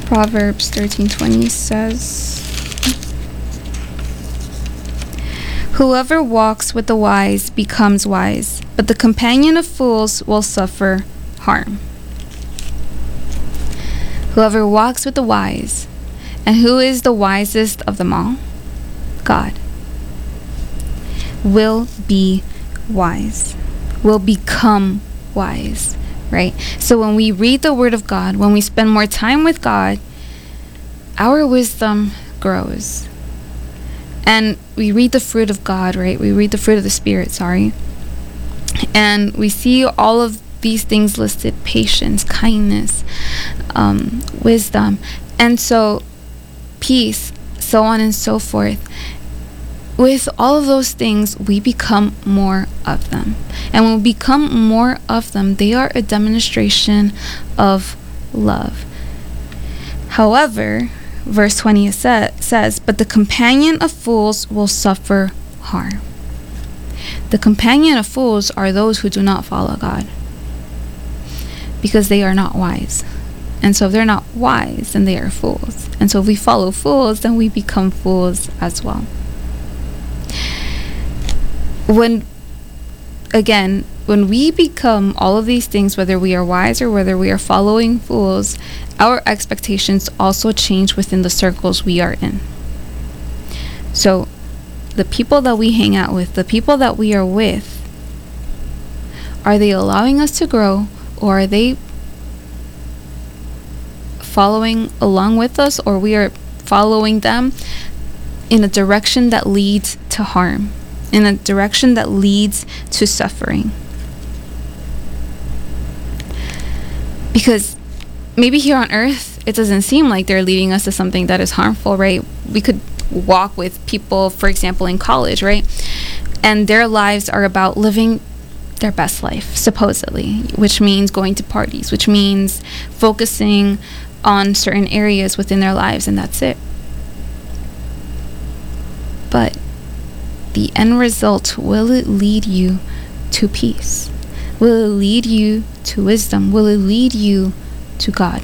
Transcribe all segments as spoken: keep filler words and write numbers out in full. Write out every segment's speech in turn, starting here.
Proverbs thirteen twenty says, "Whoever walks with the wise becomes wise, but the companion of fools will suffer harm." Whoever walks with the wise. And who is the wisest of them all? God. Will be wise. Will become wise, right? So when we read the Word of God, when we spend more time with God, our wisdom grows. And we read the fruit of God, right? We read the fruit of the Spirit, sorry. And we see all of these things listed: patience, kindness, um, wisdom. And so peace, so on and so forth. With all of those things, we become more of them. And when we become more of them, they are a demonstration of love. However, verse twenty sa- says, "But the companion of fools will suffer harm." The companion of fools are those who do not follow God, because they are not wise. And so if they're not wise, then they are fools. And so if we follow fools, then we become fools as well. When, again, when we become all of these things, whether we are wise or whether we are following fools, our expectations also change within the circles we are in. So the people that we hang out with, the people that we are with, are they allowing us to grow, or are they following along with us, or we are following them in a direction that leads to harm, in a direction that leads to suffering? Because maybe here on earth it doesn't seem like they're leading us to something that is harmful, right? We could walk with people, for example, in college, right? And their lives are about living their best life, supposedly, which means going to parties, which means focusing on certain areas within their lives, and that's it. But the end result, will it lead you to peace? Will it lead you to wisdom? Will it lead you to God?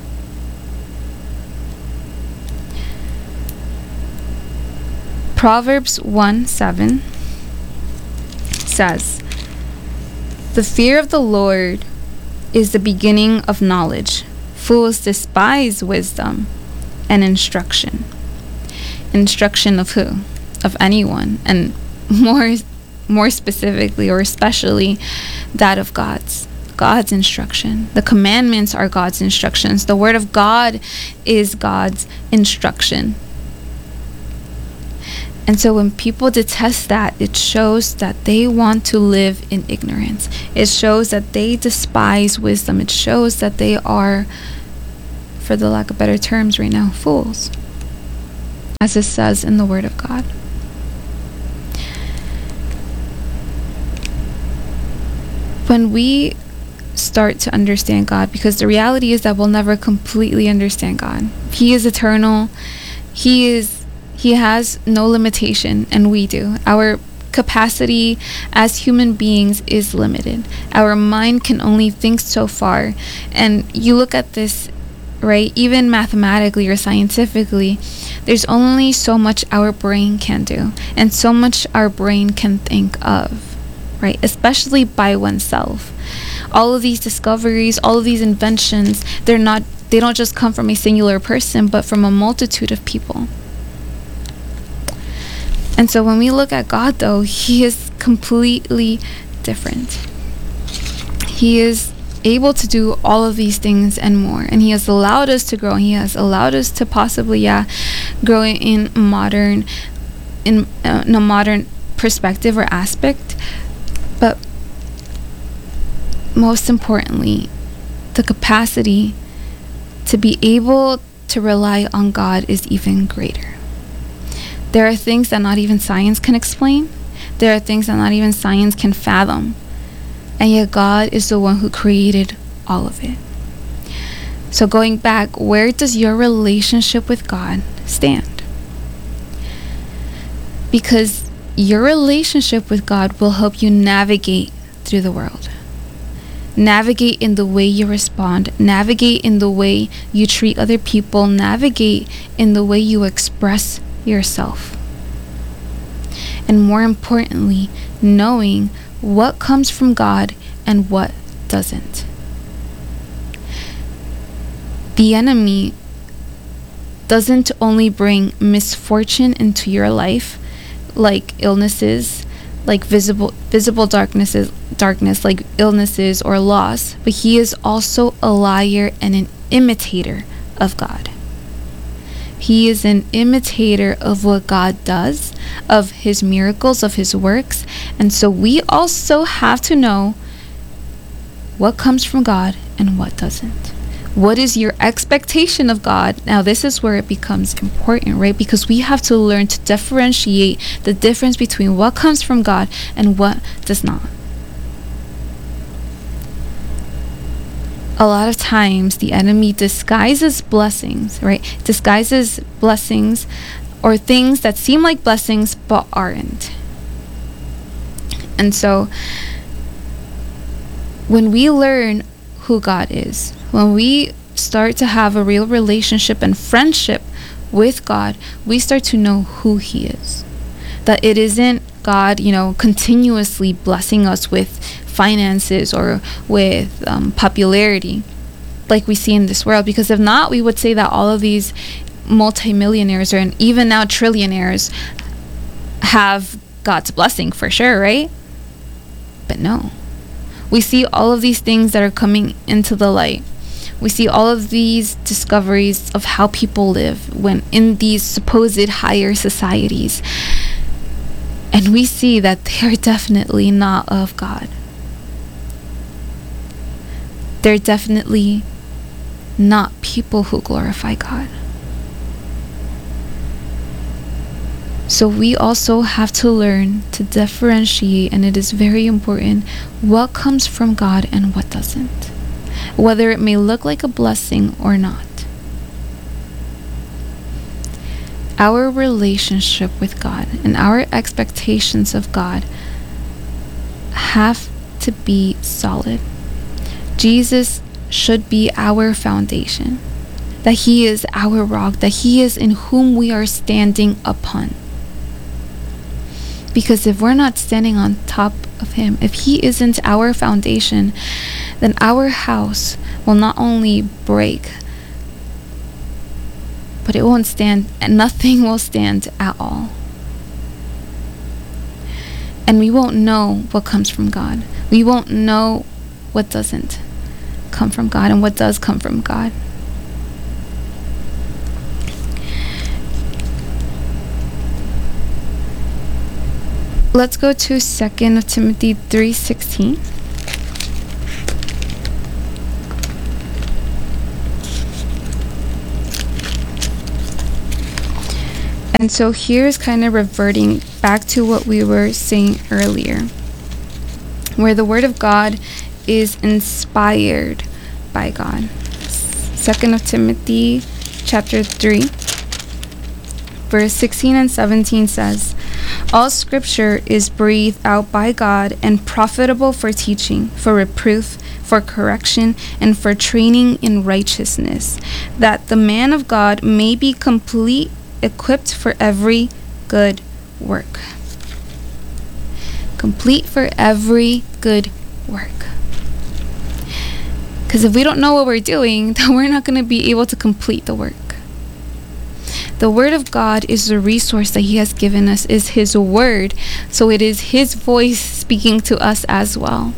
Proverbs one seven says, "The fear of the Lord is the beginning of knowledge. Fools despise wisdom and instruction." Instruction of who? Of anyone, and more more specifically or especially that of God's. God's instruction. The commandments are God's instructions. The Word of God is God's instruction. And so when people detest that, it shows that they want to live in ignorance. It shows that they despise wisdom. It shows that they are, for the lack of better terms right now, fools, as it says in the Word of God. When we start to understand God, because the reality is that we'll never completely understand God. He is eternal. He is He has no limitation, and we do. Our capacity as human beings is limited. Our mind can only think so far. And you look at this, right, even mathematically or scientifically, there's only so much our brain can do, and so much our brain can think of, right, especially by oneself. All of these discoveries, all of these inventions, they're not, they don't just come from a singular person, but from a multitude of people. And so when we look at God, though, He is completely different. He is able to do all of these things and more. And He has allowed us to grow. He has allowed us to possibly, yeah, grow in modern, in, uh, in a modern perspective or aspect. But most importantly, the capacity to be able to rely on God is even greater. There are things that not even science can explain. There are things that not even science can fathom. And yet God is the one who created all of it. So going back, where does your relationship with God stand? Because your relationship with God will help you navigate through the world. Navigate in the way you respond. Navigate in the way you treat other people. Navigate in the way you express yourself. And more importantly, knowing what comes from God and what doesn't. The enemy doesn't only bring misfortune into your life, like illnesses, like visible visible darknesses, darkness, like illnesses or loss, but he is also a liar and an imitator of God. He is an imitator of what God does, of his miracles, of his works. And so we also have to know what comes from God and what doesn't. What is your expectation of God? Now, this is where it becomes important, right? Because we have to learn to differentiate the difference between what comes from God and what does not. A lot of times, the enemy disguises blessings, right? Disguises blessings or things that seem like blessings but aren't. And so, when we learn who God is, when we start to have a real relationship and friendship with God, we start to know who he is. That it isn't God, you know, continuously blessing us with finances or with um, popularity like we see in this world. Because if not, we would say that all of these multimillionaires or even now trillionaires have God's blessing for sure, right? But no. We see all of these things that are coming into the light. We see all of these discoveries of how people live when in these supposed higher societies. And we see that they are definitely not of God. They're definitely not people who glorify God. So we also have to learn to differentiate, and it is very important, what comes from God and what doesn't. Whether it may look like a blessing or not. Our relationship with God and our expectations of God have to be solid. Jesus should be our foundation. That he is our rock. That he is in whom we are standing upon. Because if we're not standing on top of him, if he isn't our foundation, then our house will not only break, but it won't stand, and nothing will stand at all. And we won't know what comes from God. We won't know what doesn't come from God and what does come from God. Let's go to Second Timothy three sixteen. And so here's kind of reverting back to what we were saying earlier, where the word of God is inspired by God. Second Timothy chapter three, verse sixteen and seventeen says, all scripture is breathed out by God and profitable for teaching, for reproof, for correction, and for training in righteousness, that the man of God may be complete, equipped for every good work. Complete for every good work. Because if we don't know what we're doing, then we're not going to be able to complete the work. The word of God is the resource that he has given us, is his word. So it is his voice speaking to us as well.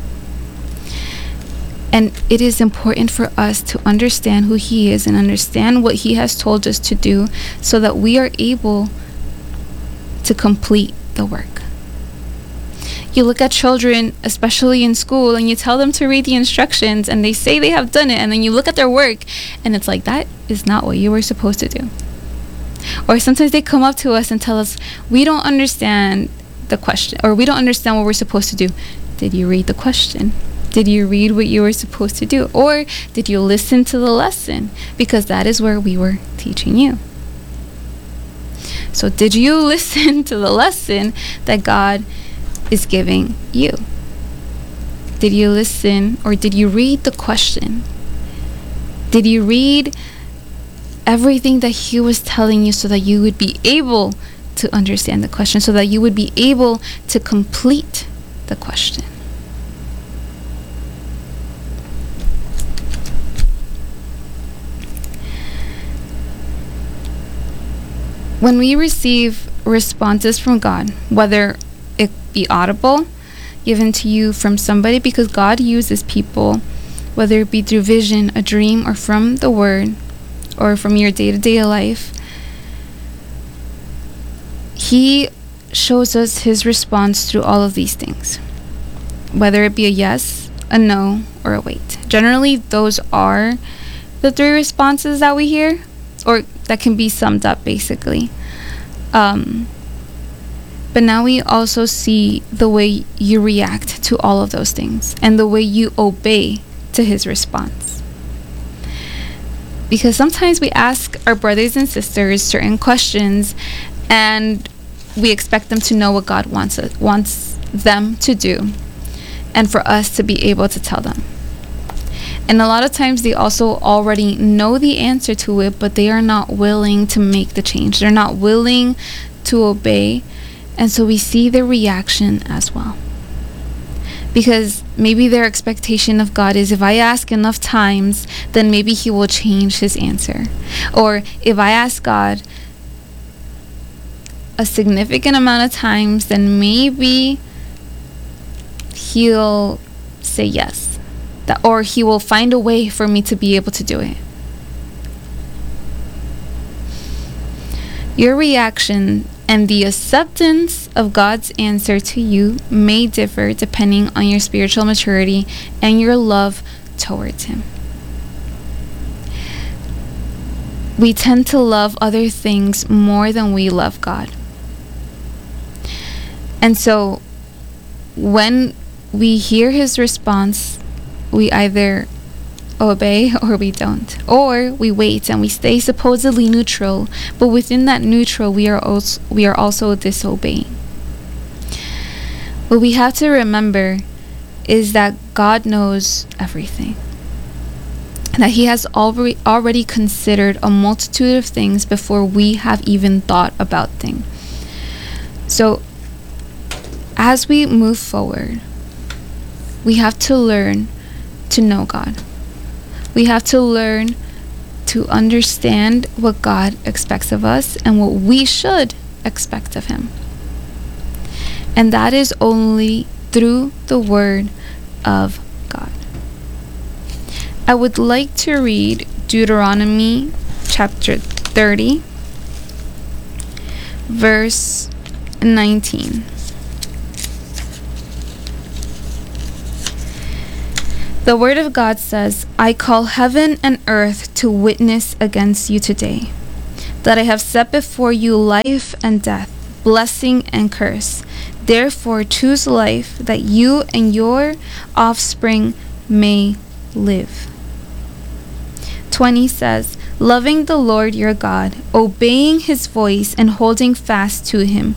And it is important for us to understand who he is and understand what he has told us to do so that we are able to complete the work. You look at children, especially in school, and you tell them to read the instructions and they say they have done it, and then you look at their work and it's like, that is not what you were supposed to do. Or sometimes they come up to us and tell us, we don't understand the question, or we don't understand what we're supposed to do. Did you read the question? Did you read what you were supposed to do? Or did you listen to the lesson? Because that is where we were teaching you. So did you listen to the lesson that God is giving you? Did you listen, or did you read the question? Did you read everything that he was telling you so that you would be able to understand the question, so that you would be able to complete the question? When we receive responses from God, whether it be audible, given to you from somebody, because God uses people, whether it be through vision, a dream, or from the word, or from your day-to-day life, he shows us his response through all of these things, whether it be a yes, a no, or a wait. Generally, those are the three responses that we hear, or that can be summed up basically. Um, but now we also see the way you react to all of those things and the way you obey to his response. Because sometimes we ask our brothers and sisters certain questions and we expect them to know what God wants us, wants them to do, and for us to be able to tell them. And a lot of times they also already know the answer to it, but they are not willing to make the change. They're not willing to obey. And so we see their reaction as well. Because maybe their expectation of God is, if I ask enough times, then maybe he will change his answer. Or if I ask God a significant amount of times, then maybe he'll say yes. That, or he will find a way for me to be able to do it. Your reaction and the acceptance of God's answer to you may differ depending on your spiritual maturity and your love towards him. We tend to love other things more than we love God. And so when we hear his response, we either obey or we don't, or we wait and we stay supposedly neutral, but within that neutral we are also we are also disobeying. What we have to remember is that God knows everything, and that he has already already considered a multitude of things before we have even thought about things. So as we move forward, we have to learn to know God. We have to learn to understand what God expects of us and what we should expect of him. And that is only through the word of God. I would like to read Deuteronomy chapter thirty, verse nineteen. The word of God says, I call heaven and earth to witness against you today, that I have set before you life and death, blessing and curse. Therefore choose life, that you and your offspring may live. twenty says, loving the Lord your God, obeying his voice and holding fast to him,